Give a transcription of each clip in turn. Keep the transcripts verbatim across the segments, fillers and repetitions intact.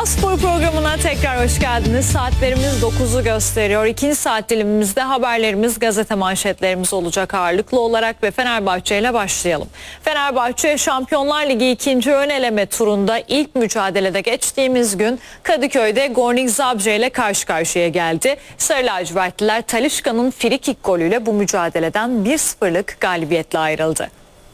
Dünya Spor programına tekrar hoş geldiniz. Saatlerimiz dokuzu gösteriyor. İkinci saat dilimimizde haberlerimiz, gazete manşetlerimiz olacak ağırlıklı olarak ve Fenerbahçe ile başlayalım. Fenerbahçe Şampiyonlar Ligi ikinci ön eleme turunda ilk mücadelede geçtiğimiz gün Kadıköy'de Gornik Zabrze ile karşı karşıya geldi. Sarı lacivertliler Talisca'nın frikik golüyle bu mücadeleden bir sıfırlık galibiyetle ayrıldı.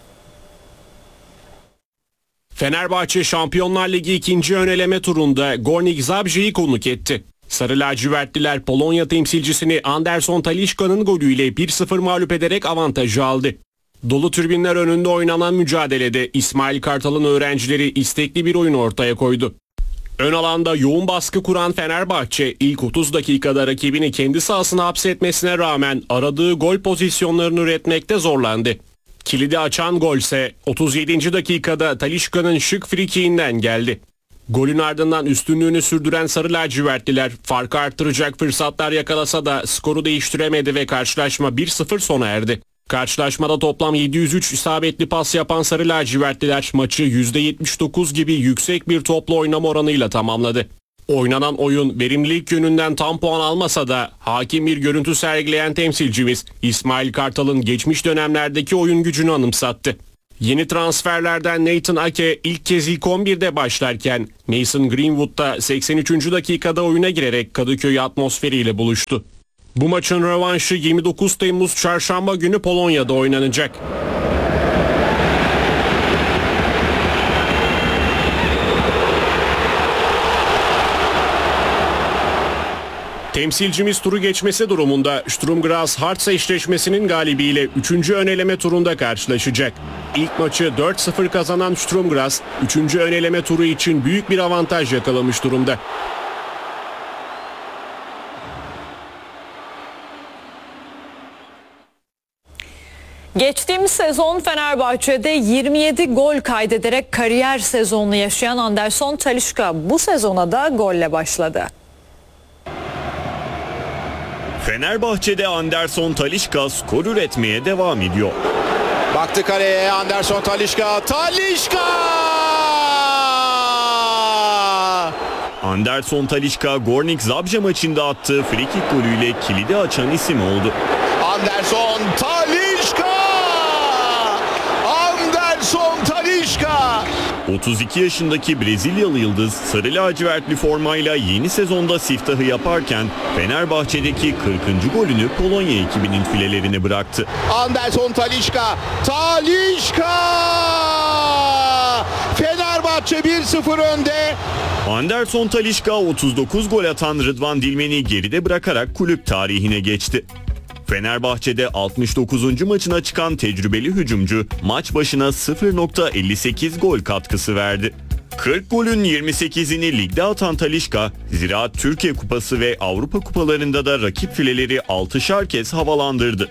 Fenerbahçe Şampiyonlar Ligi ikinci ön eleme turunda Gornik Zabrze'yi konuk etti. Sarı lacivertliler Polonya temsilcisini Anderson Talisca'nın golüyle bir sıfır mağlup ederek avantajı aldı. Dolu tribünler önünde oynanan mücadelede İsmail Kartal'ın öğrencileri istekli bir oyun ortaya koydu. Ön alanda yoğun baskı kuran Fenerbahçe ilk otuz dakikada rakibini kendi sahasına hapsetmesine rağmen aradığı gol pozisyonlarını üretmekte zorlandı. Kilidi açan golse otuz yedinci dakikada Talisca'nın şık frikiğinden geldi. Golün ardından üstünlüğünü sürdüren Sarı lacivertliler farkı arttıracak fırsatlar yakalasa da skoru değiştiremedi ve karşılaşma bir sıfır sona erdi. Karşılaşmada toplam yedi yüz üç isabetli pas yapan Sarı lacivertliler maçı yüzde yetmiş dokuz gibi yüksek bir toplu oynama oranıyla tamamladı. Oynanan oyun verimlilik yönünden tam puan almasa da hakim bir görüntü sergileyen temsilcimiz İsmail Kartal'ın geçmiş dönemlerdeki oyun gücünü anımsattı. Yeni transferlerden Nathan Ake ilk kez ilk on birde başlarken Mason Greenwood da seksen üçüncü dakikada oyuna girerek Kadıköy atmosferiyle buluştu. Bu maçın rövanşı yirmi dokuz Temmuz Çarşamba günü Polonya'da oynanacak. Temsilcimiz turu geçmesi durumunda Sturm Graz Hartz eşleşmesinin galibiyle üçüncü ön eleme turunda karşılaşacak. İlk maçı dört sıfır kazanan Sturm Graz üçüncü ön eleme turu için büyük bir avantaj yakalamış durumda. Geçtiğimiz sezon Fenerbahçe'de yirmi yedi gol kaydederek kariyer sezonunu yaşayan Anderson Talisca bu sezona da golle başladı. Fenerbahçe'de Anderson Talisca skor üretmeye devam ediyor. Baktı kaleye Anderson Talisca. Talisca! Anderson Talisca Gornik Zabrze maçında attığı frikik golüyle kilidi açan isim oldu. Anderson Talisca! Anderson Talisca! otuz iki yaşındaki Brezilyalı yıldız sarı lacivertli formayla yeni sezonda siftahı yaparken Fenerbahçe'deki kırkıncı golünü Polonya ekibinin filelerine bıraktı. Anderson Talisca! Talisca! Fenerbahçe bir sıfır önde. Anderson Talisca otuz dokuz gol atan Rıdvan Dilmen'i geride bırakarak kulüp tarihine geçti. Fenerbahçe'de altmış dokuzuncu maçına çıkan tecrübeli hücumcu maç başına sıfır nokta elli sekiz gol katkısı verdi. kırk golün yirmi sekizini ligde atan Talisca, Ziraat Türkiye Kupası ve Avrupa Kupalarında da rakip fileleri altışar kez havalandırdı.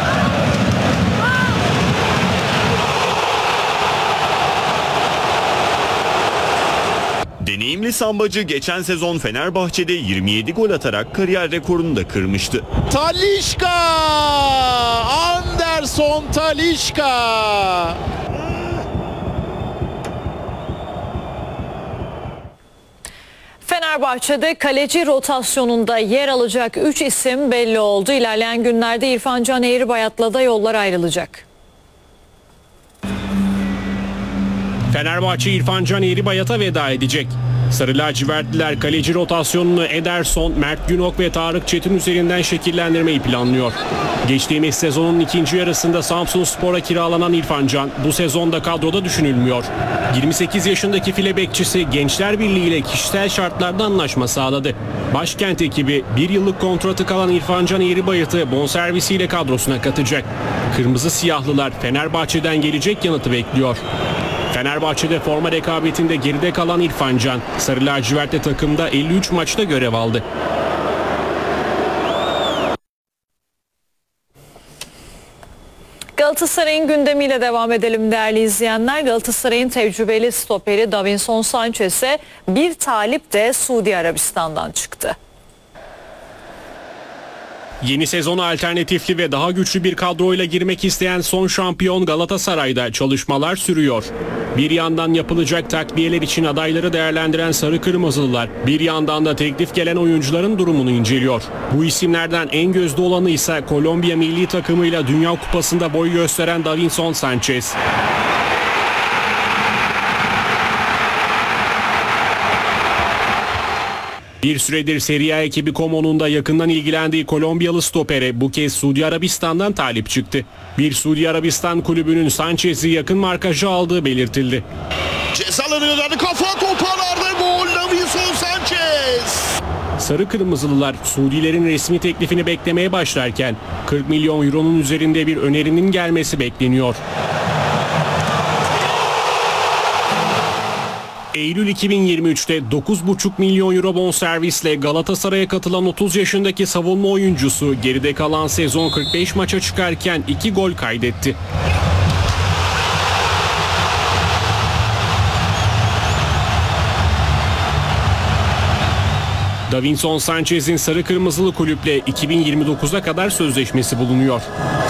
Deneyimli sambacı geçen sezon Fenerbahçe'de yirmi yedi gol atarak kariyer rekorunu da kırmıştı. Talisca! Anderson Talisca! Fenerbahçe'de kaleci rotasyonunda yer alacak üç isim belli oldu. İlerleyen günlerde İrfan Can Eğribayat'la da yollar ayrılacak. Fenerbahçe İrfan Can Eğribayat'a veda edecek. Sarı lacivertliler kaleci rotasyonunu Ederson, Mert Günok ve Tarık Çetin üzerinden şekillendirmeyi planlıyor. Geçtiğimiz sezonun ikinci yarısında Samsunspor'a kiralanan İrfan Can bu sezonda kadroda düşünülmüyor. yirmi sekiz yaşındaki file bekçisi Gençler Birliği ile kişisel şartlarda anlaşma sağladı. Başkent ekibi bir yıllık kontratı kalan İrfan Can Eğribayat'ı bonservisiyle kadrosuna katacak. Kırmızı siyahlılar Fenerbahçe'den gelecek yanıtı bekliyor. Fenerbahçe'de forma rekabetinde geride kalan İrfan Can, Sarı lacivertli takımda elli üç maçta görev aldı. Galatasaray'ın gündemiyle devam edelim değerli izleyenler. Galatasaray'ın tecrübeli stoperi Davinson Sanchez'e bir talip de Suudi Arabistan'dan çıktı. Yeni sezona alternatifli ve daha güçlü bir kadroyla girmek isteyen son şampiyon Galatasaray'da çalışmalar sürüyor. Bir yandan yapılacak takviyeler için adayları değerlendiren Sarı Kırmızılılar, bir yandan da teklif gelen oyuncuların durumunu inceliyor. Bu isimlerden en gözde olanı ise Kolombiya milli takımıyla Dünya Kupası'nda boy gösteren Davinson Sanchez. Bir süredir Serie A ekibi Como'nun da yakından ilgilendiği Kolombiyalı stopere bu kez Suudi Arabistan'dan talip çıktı. Bir Suudi Arabistan kulübünün Sanchez'i yakın markaja aldığı belirtildi. Cezalarını gönderdi. Kafa toparlardı. Gol Davinson Sanchez. Sarı Kırmızılılar Suudilerin resmi teklifini beklemeye başlarken kırk milyon euronun üzerinde bir önerinin gelmesi bekleniyor. Eylül iki bin yirmi üç'te dokuz buçuk milyon euro bonservisle Galatasaray'a katılan otuz yaşındaki savunma oyuncusu geride kalan sezon kırk beş maça çıkarken iki gol kaydetti. Davinson Sanchez'in Sarı Kırmızılı kulüple iki bin yirmi dokuz'a kadar sözleşmesi bulunuyor.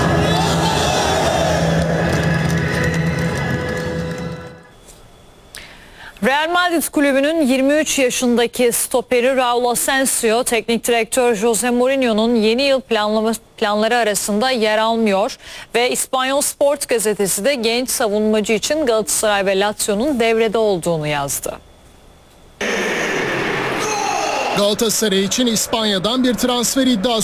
Real Madrid kulübünün yirmi üç yaşındaki stoperi Raul Asensio, teknik direktör Jose Mourinho'nun yeni yıl planlama, planları arasında yer almıyor ve İspanyol Sport gazetesi de genç savunmacı için Galatasaray ve Lazio'nun devrede olduğunu yazdı. Galatasaray için İspanya'dan bir transfer iddiası